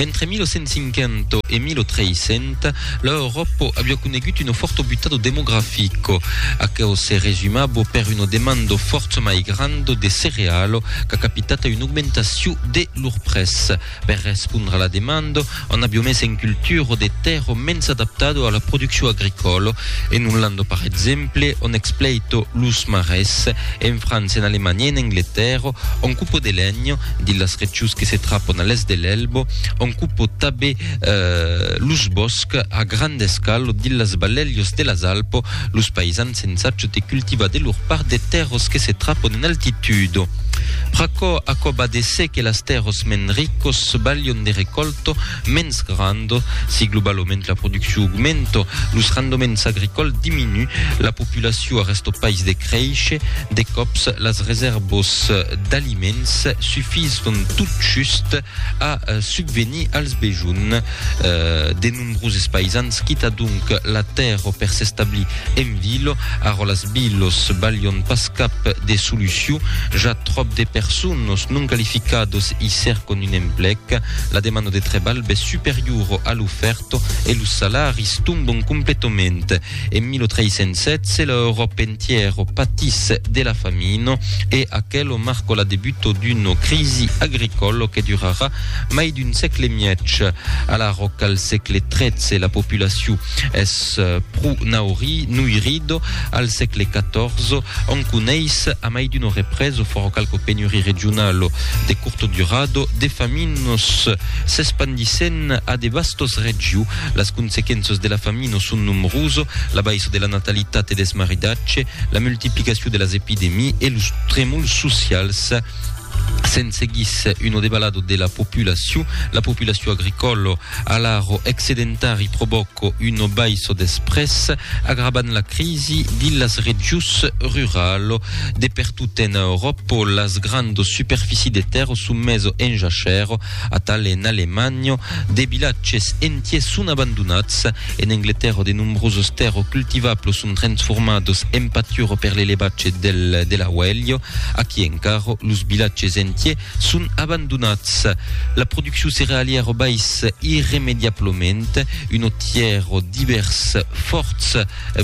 Entre 1950 e 1300 l'Europa abbia conosciuto un forte buttato demografico che si resumava per una demanda forte mai grande di cereali che è capitata un'aumentazione dell'urpress. Per rispondere alla domanda, on abbiamo messo in cultura di terre meno adattate alla produzione agricola e in un land per esempio on exploita l'us mares in Francia, in Alemania e in Inghilterra on cupo di legno di las regioni che si trappano all'est dell'Elbo on cupo tabe l'us bosc a grande scala di las balelios de las Alpes l'us paesani senza te cultiva de lor part de terros che si trappano in altitudo. Praco accoba de se che las terros men ricos baglion de recolto mens grando, si globalmente la produzione aumenta, los rendements agricoles diminuent, la population reste au pays de crèche, de cops, las reservos d'aliments suffisent tout juste à subvenir als besoins de nombreux paysans quitta donc la terre per s'establir en ville, aro las villos baglion pas cap de solutions, ja trop de personas non qualificados y cercano un emplec, la demanda de treball è superiore all'offerta e los salaris tombano completamente. En 1307 l'Europa entière pâtisse de la famine e aquello marco la debutto d'une crisi agricole che durerà mai d'un secle miec. Alors qu'al secle XIII la population es pro nuirido, al secle XIV on coneix a mai d'une represa foro calco penurie regionale de curto durado, de faminos s'espandissent a de vastos regiu, las consequences de la famine sunt numerose, la baisse de la natalitat e des maridatge, la multiplicació de las epidèmies e los trèmols socials. Sen seguisse uno debalado de la population agricole a l'aro excedentari provoca uno baixo d'espres, aggravant la crisi di las regius rural. De per tutta in Europa, las grandes superfici de terre sommese en jachère, a tal en Alemagna, de villages entiers sunt abandonats, en Inghilterra de nombreuses terres cultivables sunt transformados en pâture per l'elevatge de la Uelio, aquí encara los villages entiers sunt abandonats. La production céréalière baisse irrémédiablement, une tiers divers forts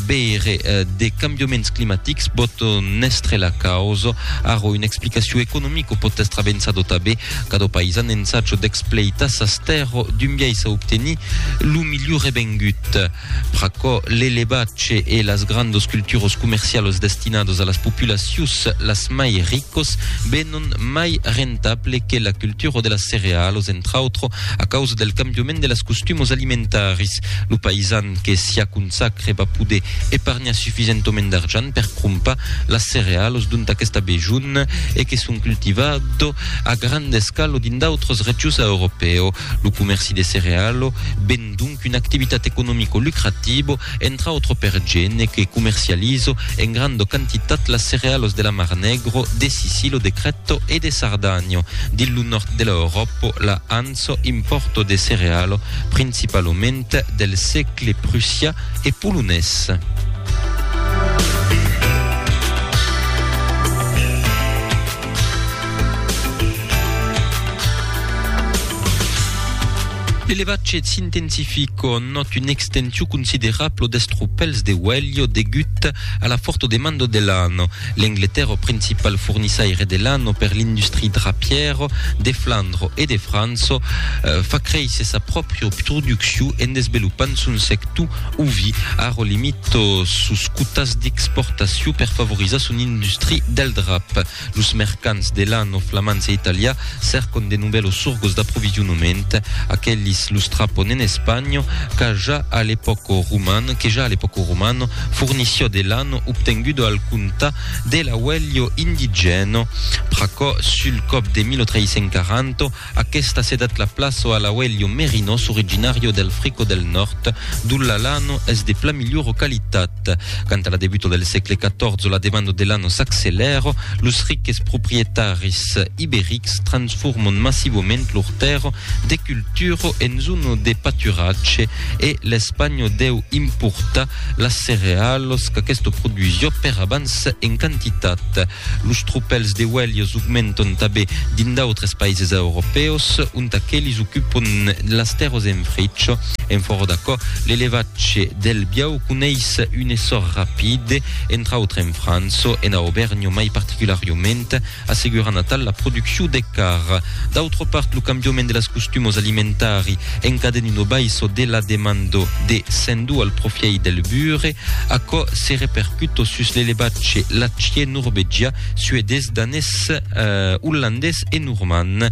bere des cambiaments climatiques pot nestre la causa, aro une explication économique pot être avançado també, cada paisan ensagio d'exploitar sas terres d'un biais a obtenir lo millor revengut. Praco l'elevatge e las grandes culturas comerciales destinadas a las populacions las mai ricos venon mai rentable che la cultura de las cereales, entre autres, a causa del cambiament de las costumes alimentaris. Lo paisan che si consacre va poder epargnar sufficientement d'argent per comprar las cereales d'on aquesta bejun e che sunt cultivado a grande scala din d'autres regions europeo. Lo comerci de cereales ben donc une activitat economico lucrativa, entre autres per gent che comercializo en grande quantitat las cereales de la Mar Negro, de Sicilio, de Creta e de Sardagna. Dillo nord dell'Europa, la ANSO importa de cereali principalmente del secle prussia e polonès. L'elevatge s'intensifica, not une extension considérable des troupels de Uelio dégut à la forte demande de l'anno. L'Angleterre, principal fournisseur de l'anno per l'industrie drapière de Flandre et de France, fa créer sa propre production en développant son secteur uvi a limite sus quotas d'exportation per favoriser son industrie del drap. Los mercants de l'anno flamands e italià cercano de nouvelles sources d'approvisionnement, aquelli los trappon en Espagna que ja a l'époque romane fornissió de l'anno obtenuto al conta de la Uelio indigeno. Praco sul cop de 1340 aquesta s'è dat la plaça a la Uelio merinos originario del Frico del Nord, d'on l'anno és de pla millor qualitat. Quant a la debuto del segle XIV la demanda de l'anno s'accelera, los riques proprietaris iberics transformen massivament lor terre de cultura en zona de pâturage e l'Espagna deu importa las cerealos que questo produisio per abans en quantitat. Los tropels de huellos augmentan també din d'autres països europeus on aquells ocupen las terres en friccio. En foro d'acò, l'elevatge del biau coneix un essor rapide, entre autres en França, en Auvergne mai particularment, assegurant tal la producció de car. D'autre part, lo cambiament de las costumos alimentari encadenino baixo de la demanda de sendu al profit del bure, acò se repercuto sus l'elevatge lattier norvegia, suedès, danès, hollandès e normand.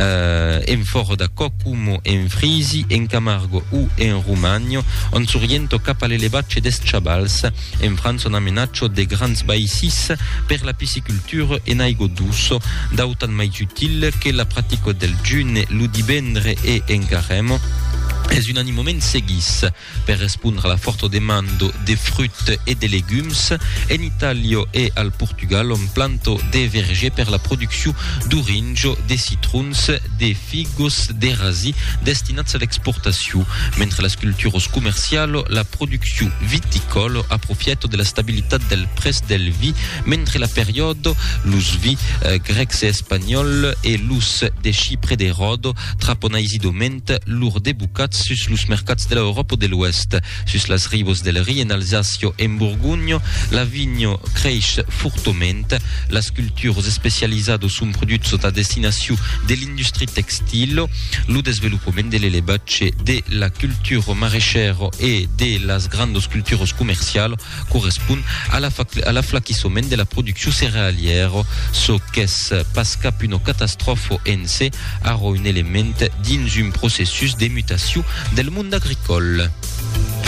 En foro d'acò, come en Frisi, en Camargo u en Romagna, on s'orienta cap a l'elevatge des chavals. En França, on amenaccio de grans baïssis per la piscicultura en aigua dusso, d'autant mai utile que la pratica del giune, l'udibendre e en caremo. És un ani moment seguís per respondre a la forta demanda de fruits et de légumes. En Italia e al Portugal on planta de vergers per la producció d'orange, de citrons, de figos, de rasi destinats a l'exportació, mentre les cultures comercials, la producció viticole aprofita de la stabilitat del preu del vi, mentre la période, l'us vi grecs et espanyol e l'us de Chypre de Rhodes traponaisidament lur debucats sus los mercats de l'Europa de l'Ouest, sus las ribos del Ri en Alsacio en Burgugno, la vigno creix fortament, las cultures especializadas són produits a destinació de l'industria textil, lo desenvolupament de l'elevatge de la cultura maraîchera e de las grandes cultures comercials correspon a l'aflaquissament de la producció cerealière, so qu'és pas cap una catastrophe en se, ara un element dins un processus de mutació del món agricole.